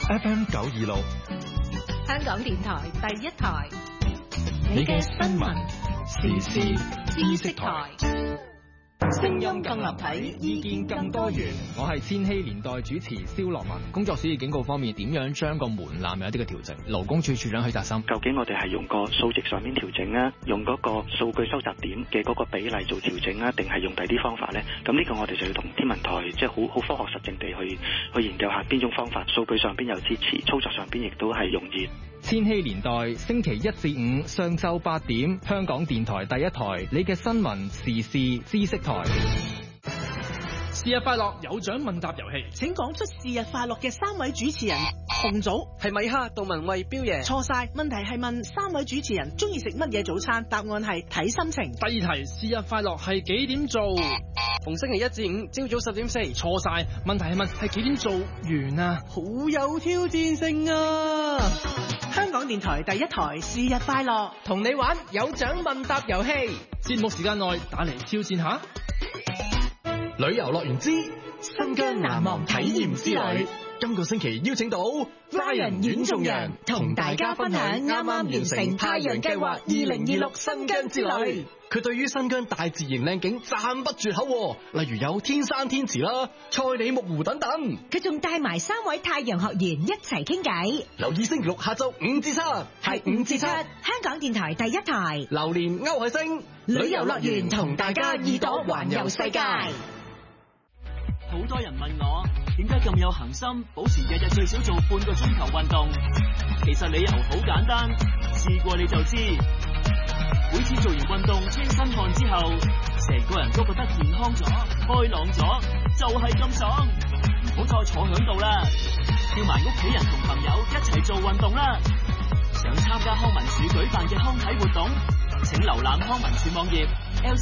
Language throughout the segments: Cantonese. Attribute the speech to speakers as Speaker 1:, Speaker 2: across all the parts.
Speaker 1: FM 926，
Speaker 2: 香港電台第一台，
Speaker 1: 你嘅新聞時事知識台。
Speaker 3: 聲音更立體，意見更多元。
Speaker 4: 我係千禧年代主持蕭樂文。工作暑熱警告方面，點樣將個門檻有一啲嘅調整？勞工處處長許達森，
Speaker 5: 究竟我哋係用個數值上面調整啊，用嗰個數據收集點嘅嗰個比例做調整啊，定係用第啲方法呢？咁呢個我哋就要同天文台即係好科學實證地去研究下邊種方法，數據上邊有支持，操作上邊亦都係容易。
Speaker 4: 千禧年代星期1至5上晝8點，香港電台第一台，你嘅新聞時事知識台。
Speaker 6: 節日快樂有獎問答遊戲，
Speaker 7: 請講出節日快樂嘅3位主持人。紅組
Speaker 8: 係米哈、杜文蔚、彪爺。
Speaker 7: 錯晒，問題係問3位主持人中意食乜嘢早餐，答案係睇心情。
Speaker 6: 第2題，節日快樂係幾點做？
Speaker 8: 逢星期1至5朝早10點4。
Speaker 6: 錯晒，問題係問係幾點做完啊？
Speaker 7: 好有挑戰性啊！香港電台第一台節日快樂，
Speaker 8: 同你玩有獎問答遊戲，
Speaker 6: 節目時間內打嚟挑戰下。
Speaker 1: 旅遊樂園之新疆難忘體驗之旅，今個星期邀請到 Ryan 阮仲陽同大家分享啱啱完成太陽計劃2026新疆之旅。佢對於新疆大自然靚景讚不絕口，例如有天山天池啦、賽里木湖等等。
Speaker 9: 佢仲帶埋3位太陽學員一齊傾偈。
Speaker 1: 留意星期6下晝5至7，係5至7，
Speaker 9: 香港電台第一台，
Speaker 1: 榴蓮歐海星旅遊樂園同大家耳朵環遊世界。
Speaker 10: 好多人問我點解咁有恒心，保持日日最少做半個鐘頭運動。其實理由好簡單，試過你就知。每次做完運動清身汗之後，成個人都覺得健康咗、開朗咗，就係咁爽。唔好再坐響度啦，叫埋屋企人同朋友一齊做運動啦。想參加康文署舉辦嘅康體活動，請瀏覽康文署網頁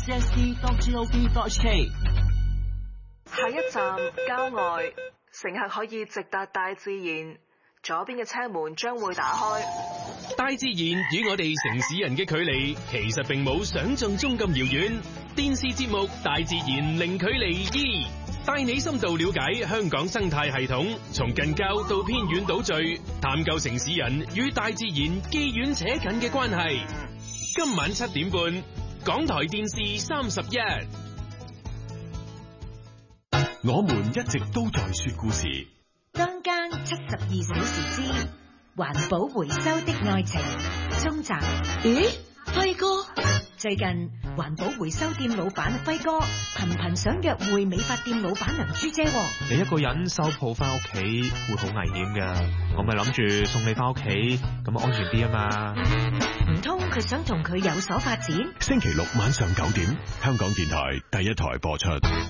Speaker 10: lcsd.gov.hk。
Speaker 11: 下一站郊外，乘客可以直達大自然，左邊嘅車門將會打開。
Speaker 12: 大自然與我哋城市人嘅距離其實並冇想象中咁遙遠。電視節目《大自然零距離2》帶你深度了解香港生態系統，從近郊到偏遠島嶼，探究城市人與大自然既遠且近嘅關係。今晚7點半，港台電視31。
Speaker 13: 我們一直都在說故事。
Speaker 9: 當間72小時之環保回收的愛情中集。咦，輝哥？最近環保回收店老闆輝哥頻頻想約會美髮店老闆娘朱姐。
Speaker 14: 你一個人收鋪翻屋企會好危險㗎，我咪諗住送你翻屋企，咁安全啲啊嘛。
Speaker 9: 唔通佢想同佢有所發展？
Speaker 13: 星期6晚上9點，香港電台第一台播出。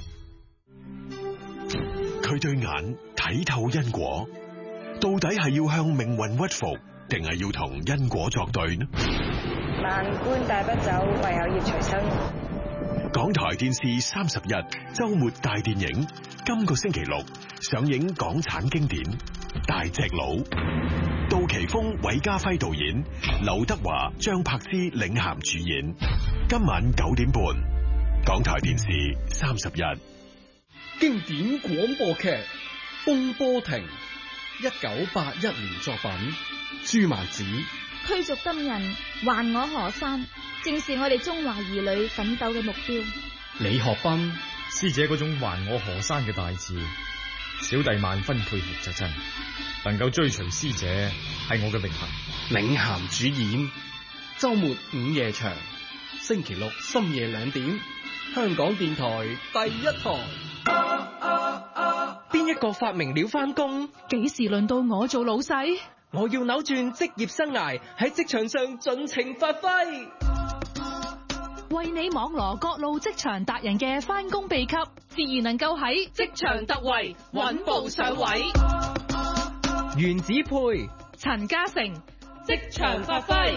Speaker 13: 佢對眼睇透因果，到底係要向命運屈服，定係要同因果作對呢？
Speaker 15: 萬般帶不走，唯有業隨身。
Speaker 13: 港台電視31周末大電影，今個星期6上映港產經典《大隻佬》，杜琪峰、韋家輝導演，劉德華、張柏芝領銜主演。今晚9點半，港台電視31。
Speaker 16: 經典廣播劇《風波亭》，1981年作品，朱曼子。
Speaker 17: 驅逐金人，還我河山，正是我哋中華兒女奮鬥嘅目標。
Speaker 18: 李學斌，師姐嗰種還我河山嘅大志，小弟萬分佩服就真，能夠追隨師姐係我嘅榮幸。
Speaker 16: 領銜主演，周末午夜場，星期6深夜2點，香港電台第一台。邊一個發明了返工？
Speaker 2: 幾時輪到我做老細？
Speaker 16: 我要扭轉職業生涯，喺職場上盡情發揮，
Speaker 2: 為你網羅各路職場達人嘅返工秘笈，自然能夠喺職場突圍，穩步上位。
Speaker 16: 原子配
Speaker 2: 陳嘉誠，職場發揮。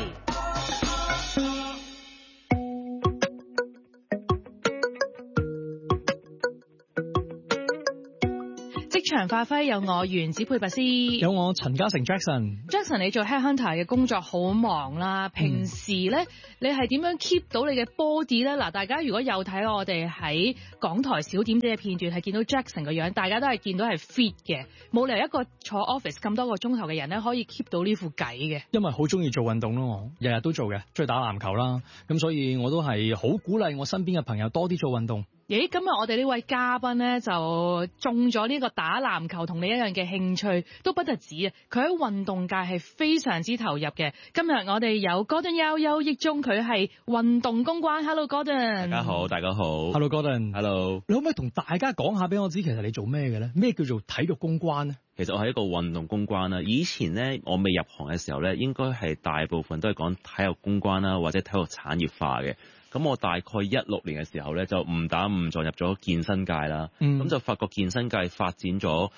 Speaker 2: 職場發揮有我原子配拔斯，
Speaker 19: 有我陳嘉誠 Jackson。
Speaker 2: 你做 Headhunter 嘅工作好忙啦，平時咧你係點樣 keep 到你嘅 body 咧？嗱，大家如果有睇我哋喺港台小點姐嘅片段，係見到 Jackson 個樣，大家都係見到係 fit 嘅，冇理由一個坐 office 咁多個鐘頭嘅人咧可以 keep 到呢副計嘅。
Speaker 19: 因為好中意做運動咯，日日都做嘅，中意打籃球啦，咁所以我都係好鼓勵我身邊嘅朋友多啲做運動。
Speaker 2: 咦，今日我哋呢位嘉賓咧就中咗呢個打籃球同你一樣嘅興趣，都不特止啊！佢喺運動界係非常之投入嘅。今日我哋有 Gordon Yao 邱益忠，佢係運動公關。Hello Gordon，
Speaker 20: 大家好，大家好。
Speaker 19: Hello Gordon，Hello。你可唔可以同大家講下俾我知，其實你做咩嘅咧？咩叫做體育公關咧？
Speaker 20: 其實我係一個運動公關啦。以前咧，我未入行嘅時候咧，應該係大部分都係講體育公關啦，或者體育產業化嘅。咁我大概16年嘅時候咧，就誤打誤撞入咗健身界啦。咁就發覺健身界發展咗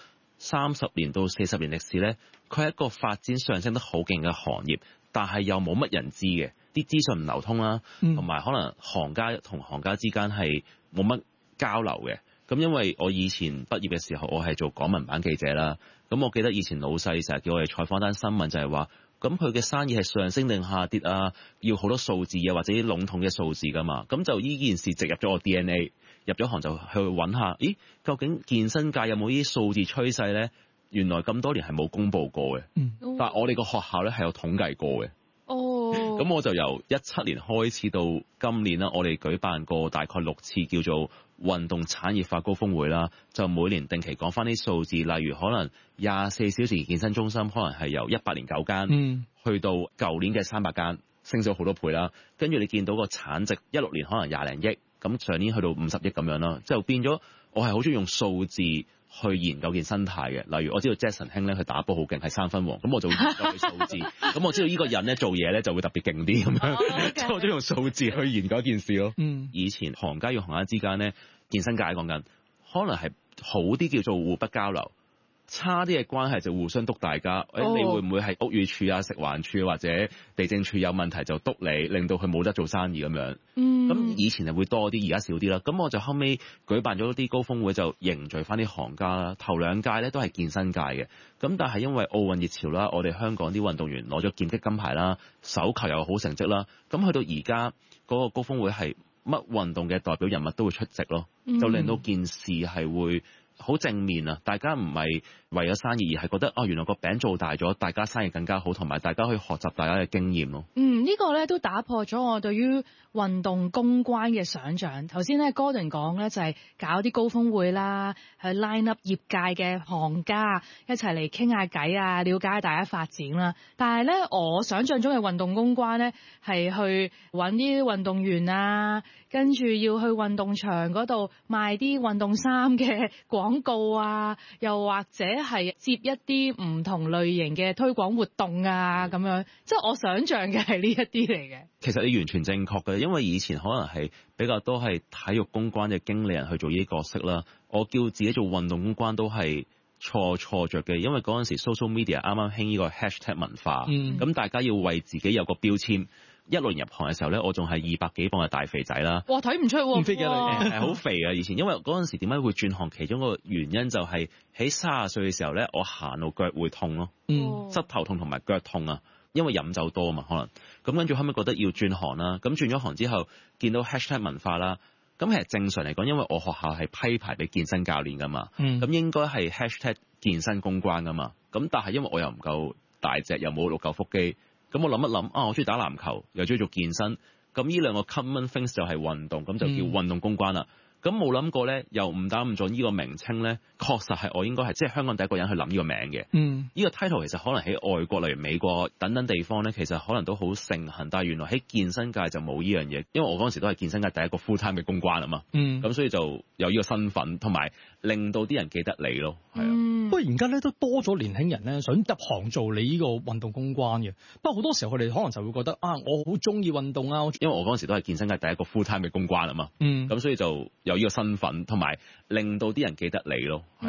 Speaker 20: 30年到40年歷史咧，佢係一個發展上升得好勁嘅行業，但係又冇乜人知嘅，啲資訊唔流通啦，同埋可能行家同行家之間係冇乜交流嘅。咁因為我以前畢業嘅時候，我係做港聞版記者啦。咁我記得以前老細成日叫我哋採訪單新聞，就係話，咁佢嘅生意係上升定下跌啊？要好多數字啊，或者啲籠統嘅數字㗎嘛。咁就呢件事植入咗我 DNA， 入咗行就去揾下，咦，究竟健身界有冇呢啲數字趨勢咧？原來咁多年係冇公佈過嘅，但係我哋個學校咧係有統計過嘅。咁我就由17年開始到今年啦，我哋舉辦過大概6次叫做運動產業化高峰會啦，就每年定期講翻啲數字，例如可能24小時健身中心可能係由109間，去到舊年嘅300間，升咗好多倍啦。跟住你見到個產值16年可能20零億，咁上年去到50億咁樣啦，就變咗我係好中意用數字去研究件身態嘅。例如我知道 Jackson 兄咧佢打波好勁係3分王，咁我就會研究佢數字。咁我知道呢個人咧做嘢咧就會特別勁啲咁樣，即係我中意用數字去研究一件事咯。以前行家與行家之間咧，健身界講緊可能係好啲叫做互不交流，差啲嘅關係就互相督大家。你會唔會係屋宇署啊、食環署或者地政署有問題就督你，令到佢冇得做生意咁樣。咁以前就會多啲，而家少啲啦。咁我就後尾舉辦咗啲高峰會，就凝聚翻啲行家啦。頭2屆咧都係健身界嘅，咁但係因為奧運熱潮啦，我哋香港啲運動員攞咗劍擊金牌啦，手球又好成績啦。咁去到而家嗰個高峰會係乜運動嘅代表人物都會出席咯，就令到件事係會好正面啊！大家唔係為咗生意，而係覺得原來個餅做大咗，大家生意更加好，同埋大家可以學習大家嘅經驗咯。
Speaker 2: 呢個咧都打破咗我對於運動公關嘅想像。頭先咧 Gordon 講咧就係搞啲高峰會啦，去 line up 業界嘅行家一齊嚟傾下偈啊，了解大家發展啦。但係咧我想像中嘅運動公關咧係去揾啲運動員啊，跟住要去運動場嗰度賣啲運動衫嘅廣告啊，又或者係接一啲唔同類型嘅推廣活動啊咁樣，即係我想像嘅係呢一啲嚟嘅。
Speaker 20: 其實你完全正確嘅，因為以前可能係比較多係體育公關嘅經理人去做呢啲角色啦。我叫自己做運動公關都係錯着嘅，因為嗰陣時 social media 啱啱興呢個 hashtag 文化，咁大家要為自己有個標籤。16年入行嘅時候咧，我仲係200幾磅嘅大肥仔啦。
Speaker 2: 哇，睇唔出喎，
Speaker 20: 唔肥嘅你係好肥啊！以前因為嗰陣時點解會轉行，其中一個原因就係喺30歲嘅時候咧，我行路腳會痛咯，膝頭痛同埋腳痛啊，因為飲酒多啊嘛，可能咁跟住後尾覺得要轉行啦。咁轉咗行之後，見到 hashtag 文化啦，咁其實正常嚟講，因為我學校係批牌俾健身教練噶嘛，咁應該係 hashtag 健身公關噶嘛。咁但係因為我又唔夠大隻，又冇6嚿腹肌。咁我諗一諗我中意打籃球，又中意做健身，咁呢兩個 common things 就係運動，咁就叫運動公關啦。咁冇諗過咧，又誤打誤撞呢個名稱咧，確實係我應該係即係香港第一個人去諗呢個名嘅。呢個 title 其實可能喺外國，例如美國等等地方咧，其實可能都好盛行，但係原來喺健身界就冇呢樣嘢，因為我嗰陣時都係健身界第一個 full time 嘅公關啊嘛。咁所以就有呢個身份，同埋令到啲人記得你咯。係啊。不過
Speaker 19: 而家咧都多咗年輕人咧想入行做你呢個運動公關嘅，不過好多時候佢哋可能就會覺得我好中意運動啊，
Speaker 20: 因為我嗰陣時都係健身界第一個 full time 嘅公關啊嘛。咁所以就有呢個身份，同埋令到啲人記得你咯。係啊。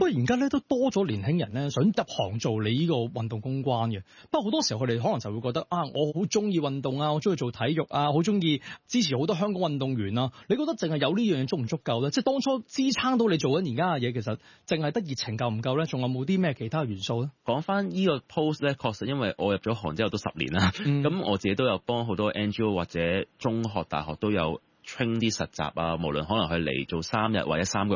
Speaker 19: 過而家咧都多咗年輕人咧想入行做你呢個運動公關嘅。不過好多時候佢哋可能就會覺得啊，我好中意運動啊，我中意做體育啊，好中意支持好多香港運動員啊。你覺得淨係有呢樣嘢足唔足夠咧？即係當初支撐到你做緊而家嘅嘢，其實淨係得熱情夠唔夠咧？仲有冇啲咩其他元素咧？
Speaker 20: 講翻呢個 post 咧，確實因為我入咗行之後都10年啦，咁我自己都有幫好多 NGO 或者中學、大學都有 train 啲實習啊，無論可能佢嚟做3日或者3個